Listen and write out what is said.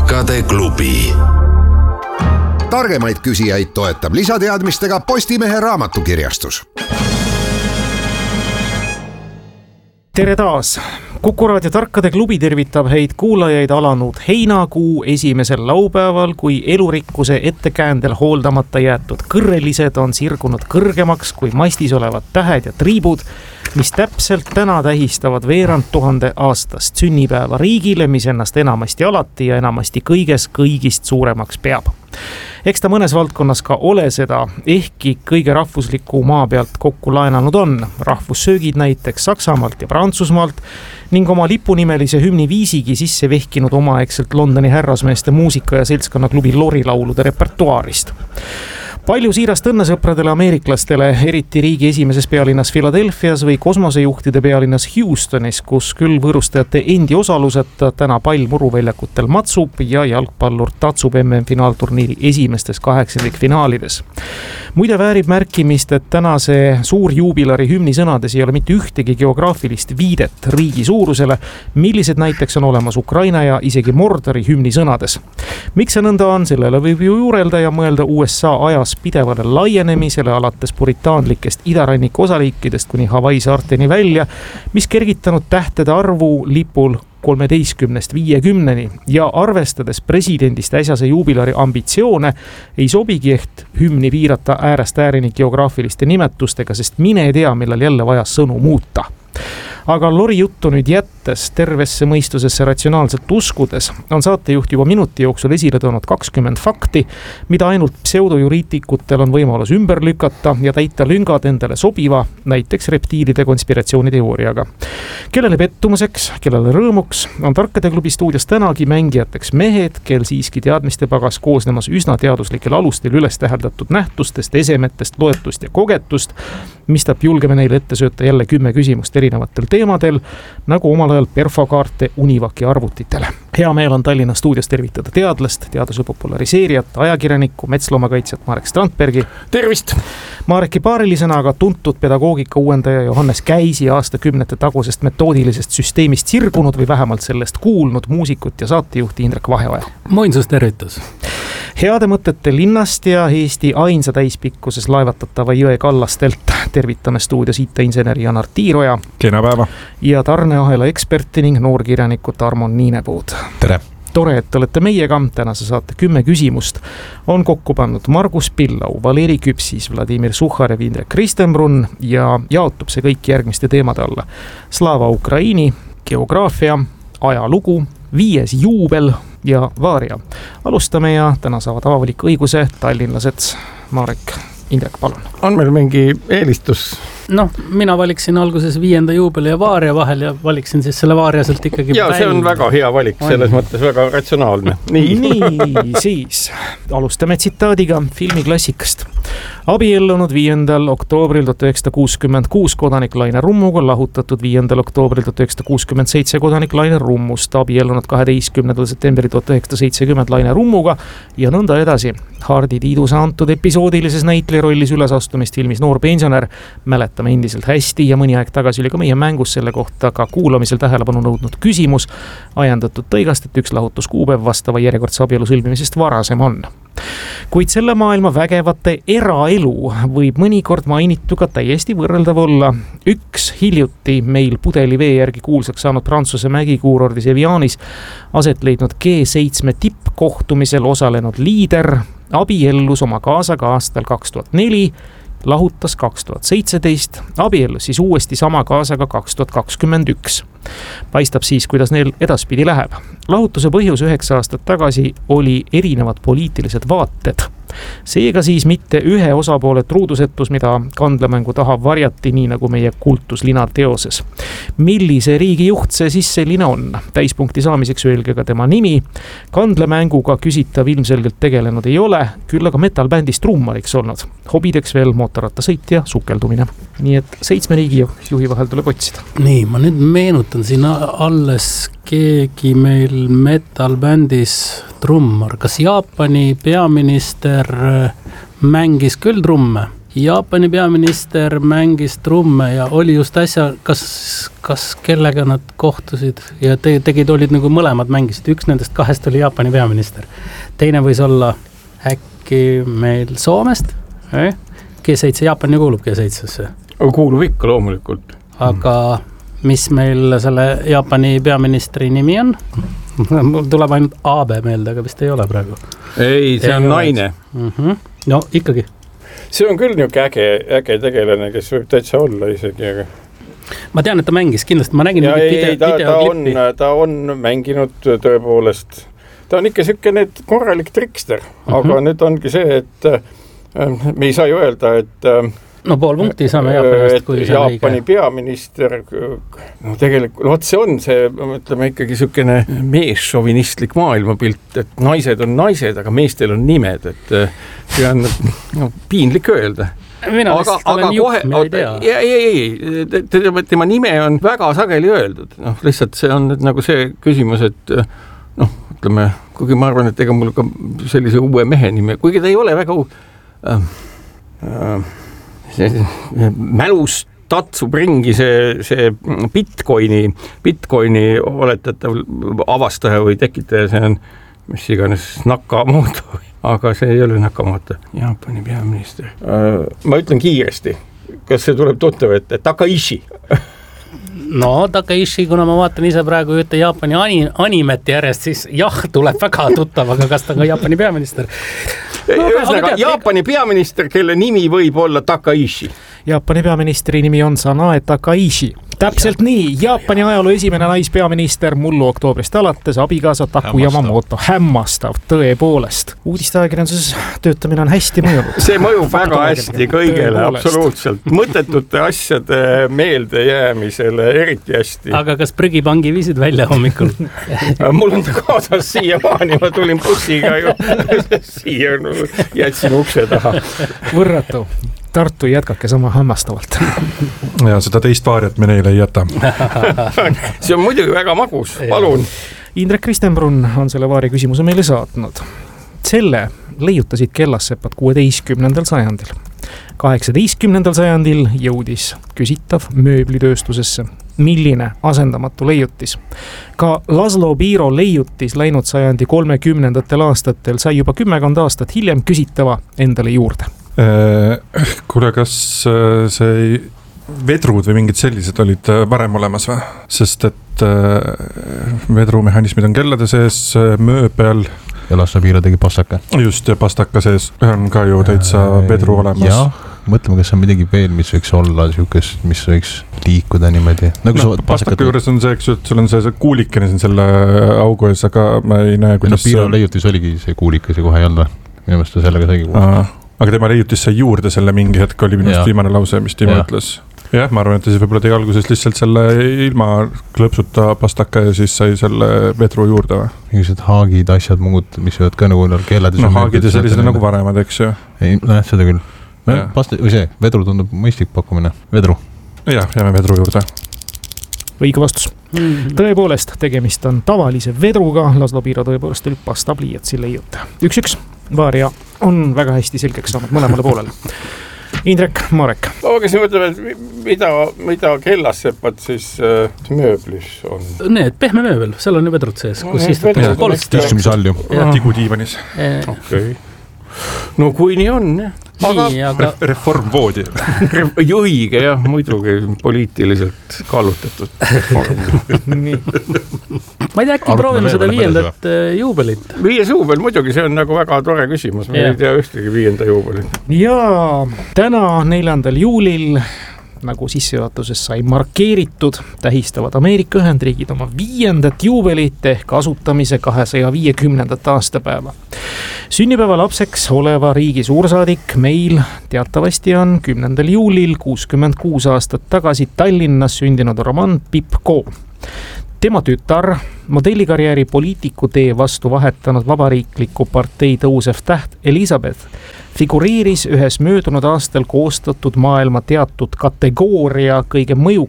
Tarkade klubi. Targemaid küsijaid toetab lisateadmistega Postimehe raamatukirjastus. Tere taas! Kuku Raadio Tarkade klubi tervitab häid kuulajaid alanud heinakuu esimesel laupäeval, kui elurikkuse ettekäändel hooldamata jäetud kõrrelised on sirgunud kõrgemaks kui mastis olevad tähed ja triibud, mis täpselt täna tähistavad veerand 1000 aastast sünnipäeva riigile, mis ennast enamasti alati ja enamasti kõigist suuremaks peab. Eks ta mõnes valdkonnas ka ole seda, ehkki kõige rahvusliku maa pealt kokku laenanud on rahvussöögid näiteks Saksamaalt ja Prantsusmaalt ning oma lipunimelise hümni viisigi sisse vehkinud omaaegselt Londoni härrasmeeste muusika- ja seltskonnaklubi Lori laulude repertuaarist. Palju siirast õnnesõpradele ameeriklastele, eriti riigi esimeses pealinnas Philadelphias või kosmosejuhtide pealinnas Houstonis, kus küll võõrustajate endi osaluseta täna pall muruväljakutel matsub ja jalgpallur tatsub MM-finaalturniiri esimestes 8. finaalides. Muide väärib märkimist, et tänase suur juubilari hümni sõnades ei ole mitte ühtegi geograafilist viidet riigi suurusele, millised näiteks on olemas Ukraina ja isegi Mordori hümni sõnades. Miks see nõnda on, sellele võib ju juurelda ja mõelda USA ajas pidevale laienemisele alates puritaanlikest idaranniku osariikidest kuni Hawaii saarteni välja, mis kergitanud tähtede arvu lipul 13-50 ja arvestades presidendist äsjase juubilari ambitsioone, ei sobigi ehk hümni piirata äärest äärini geograafiliste nimetustega, sest mine tea, millal jälle vaja sõnu muuta. Aga Lori juttu nüüd jättes, tervesse mõistusesse ratsionaalselt uskudes, on saatejuht juba minuti jooksul esile toonud 20 fakti, mida ainult pseudojuriitikutel on võimalus ümber lükata ja täita lüngad endale sobiva, näiteks reptiilide konspiratsiooniteooriaga. Kellele pettumuseks, kellele rõõmuks, on Tarkade klubi stuudios tänagi mängijateks mehed, kel siiski teadmiste pagas koosnemas üsna teaduslikel alustel üles täheldatud nähtustest, esemetest, loetust ja kogetust, mistap julgeme neile ette sööta jälle 10 küsimust erinevatel teemadel, nagu omal ajal perfokaarte Univaki arvutitele. Hea meel on Tallinna stuudios tervitada teadlast, teaduse populariseerijat, ajakirjanikku, metsloomakaitsjat Marek Strandbergi. Tervist! Mareki paarilisena aga tuntud pedagoogika uuendaja Johannes Käisi aastakümnete tagusest metoodilisest süsteemist sirgunud või vähemalt sellest kuulnud muusikut ja saatejuhti Indrek Vaheoja. Moinsus tervitus! Heade mõtete linnast ja Eesti ainsa täispikkuses laevatatava jõe kallastelt tervitame stuudios IT-inseneri Janar Tiiroja. Kena päeva! Ja tarneahela eksperti ning noorkirjaniku Tarmo Niinepuud. Tere! Tore, et olete meiega. Tänase saate 10 küsimust on kokku pannud Margus Pillau, Valeri Küpsis, Vladimir Suhharev, Indrek Kristenbrunn ja jaotub see kõik järgmiste teemade alla. Slava Ukraini, geograafia, ajalugu, 5. juubel ja vaaria. Alustame ja täna saavad avalik õiguse tallinlased. Marek, Indrek, palun. On meil mingi eelistus? No, mina valiksin alguses 5. juubeli ja vaaria vahel ja valiksin siis selle vaariaselt ikkagi ja see on väga hea valik, selles mõttes väga ratsionaalne. Nii, siis alustame tsitaadiga filmiklassikast. Abiellunud 5. oktoobril 1966 kodanik Laine Rummuga, lahutatud 5. oktoobril 1967 kodanik Laine Rummust, abiellunud 12. septembri 1970 Laine Rummuga ja nõnda edasi. Hardi Tiiduse antud episoodilises näitleja rollis ülesastumist filmis Noor pensionär mäletame endiselt hästi ja mõni aeg tagasi oli ka meie mängus selle kohta ka kuulamisel tähelepanu nõudnud küsimus, ajendatud tõigast, et üks lahutuskuupäev vastava järjekordse abielu sõlmimisest varasem on. Kuid selle maailma vägevate eraelu võib mõnikord mainitu ka täiesti võrreldav olla. Üks hiljuti meil pudelivee järgi kuulsaks saanud Prantsuse mägikuurordis Evianis aset leidnud G7 tippkohtumisel osalenud liider abiellus oma kaasaga aastal 2004, lahutas 2017, abiellus siis uuesti sama kaasaga 2021. Paistab siis, kuidas neil edaspidi läheb. Lahutuse põhjus 9 aastat tagasi oli erinevad poliitilised vaated. Seega siis mitte ühe osapoole truudusetus, mida kandlemängu taha varjati, nii nagu meie kultuslina teoses. Millise riigi juht see siis selline on? Täispunkti saamiseks öelge ka tema nimi. Kandlemänguga küsitav ilmselgelt tegelenud ei ole, küll aga metalbändis trummariks olnud. Hobideks veel mootorrattasõit ja sukeldumine. Nii et 7 riigi juhi vahel tuleb otsida. Nii, ma nüüd meenutan siin alles keegi meil metalbändis trummar. Kas Jaapani peaminister mängis küll trumme Jaapani peaminister mängis trumme ja oli just äsja, kas kellega nad kohtusid ja olid nagu mõlemad mängisid. Üks nendest kahest oli Jaapani peaminister. Teine võis olla äkki meil Soomest. G7, Jaapani kuulub G7-sse. Kuulub ikka loomulikult. Aga mis meil selle Jaapani peaministri nimi on? Mul tuleb ainult Abe meelde, aga vist ei ole praegu. Ei, see on naine. No ikkagi. See on küll niuke äge tegelane, kes võib täitsa olla isegi, aga... Ma tean, et ta mängis, kindlasti ma nägin videoklippi. Ta on mänginud tõepoolest. Ta on ikka selline korralik trikster, aga nüüd ongi see, et me ei saa ju öelda, et... No pool punkti saame Jaapanist, kui see on Jaapani peaminister, no tegelikult, see on see, ütleme ikkagi selline meesšovinistlik maailmapilt, et naised on naised, aga meestel on nimed, et see on piinlik öelda. Mina lihtsalt olen juht, me ei tea. Ei, tema nime on väga sageli öeldud. Lihtsalt see on nagu see küsimus, et ütleme, kuigi ma arvan, et ega mul ka sellise uue mehe nime, kuigi ta ei ole väga mälus tatsub ringi see Bitcoini oletatav avastaja või tekitaja, see on mis iganes Nakamoto, aga see ei ole Nakamoto, Jaapani peaminister. Ma ütlen kiiresti, kas see tuleb tuttav, et Takaishi? No Takaishi, kuna ma vaatan ise praegu ühte Jaapani animet järjest, siis jah, tuleb väga tuttav, aga kas ta ka Jaapani peaminister? Ühesõnaga, Jaapani peaminister, kelle nimi võib olla Takaishi. Jaapani peaministri nimi on Sanae Takaishi. Täpselt nii, Jaapani ajaloo esimene naispeaminister mullu oktoobrist alates abikaasa Taku Yamamoto. Hämmastav, tõepoolest. Uudisteajakirjanduses töötamine on hästi mõjunud. See mõjub väga hästi kõigele, absoluutselt. Mõttetute asjade meelde jäämisele eriti hästi. Aga kas prügipangi viisid välja hommikul? Mul on ta kaasas siiamaani, ma tulin bussiga ju siia, jätsin ukse taha. Võrratu. Tartu jätkake sama hämmastavalt. Ja seda teist vaariat me neile ei jäta. See on muidugi väga magus, palun. Indrek Kristenbrunn on selle vaari küsimuse meile saatnud. Selle leiutasid kellassepad 16. sajandil. 18. sajandil jõudis küsitav mööblitööstusesse. Milline asendamatu leiutis? Ka Laszlo Biro leiutis läinud sajandi 30. aastatel sai juba 10 aastat hiljem küsitava endale juurde. Kuule, kas see vedrud või mingid sellised olid varem olemas või? Sest et vedrumehhanismid on kellade sees, mööbel. Ja Laszlo Biro tegi pastaka. Just, ja pastaka sees on ka ju täitsa vedru olemas. Jah, mõtleme, kas on midagi veel, mis võiks olla siukest, mis võiks liikuda niimoodi. Pastaka juures on see, eks ju, et sul on see kuulikene siin selle augu ees, aga ma ei näe, kuidas... Biro leiutis oligi see kuulikas ja kohe ei olnud. Minu meelest sellega saigi kuulda. Aga tema leiutis sai juurde selle mingi hetk, oli minust viimane lause, mis Timo ütles. Jah, ma arvan, et ta siis võib-olla tegi alguses lihtsalt selle ilma klõpsuta pastaka ja siis sai selle vedru juurde või? Mingised haagid, asjad, muud, mis võivad ka nagu keelades. No haagid ja sellised nagu varemad, eks ju? Ei, seda küll. Vedru tundub mõistlik pakkumine. Vedru. Jah, jääme vedru juurde. Õige vastus. Tõepoolest, tegemist on tavalise vedruga. Laszlo Biro tõepoolest oli pastapliiatsi leiuta. 1-1. Vaaria on väga hästi selgeks saanud mõlemale poolele. Indrek, Marek. Aga siin mõtleme, et mida kellassepad siis mööblis on? Need, pehme mööbel, seal on ju vedrud sees, kus istutakse. Istumise all ju. Tigudiivanis. Okei. No kui nii on, aga reformvoodi. Õige, jah, muidugi poliitiliselt kallutatud. Ma ei tea, äkki proovime seda 5. juubelit. 5. juubel, muidugi, see on nagu väga tore küsimus. Me ei tea ühtegi 5. juubelit. Ja täna 4. juulil, nagu sissejuhatuses sai markeeritud, tähistavad Ameerika Ühendriigid oma 5. juubelit ehk asutamise 250. aastapäeva. Sünnipäeva lapseks oleva riigi suursaadik meil teatavasti on 10. juulil 66 aastat tagasi Tallinnas sündinud Roman Pipko. Tema tütar, modellikarjääri poliitiku tee vastu vahetanud vabariikliku partei tõusev täht Elizabeth figureeris ühes möödunud aastal koostatud maailma teatud kategooria kõige mõju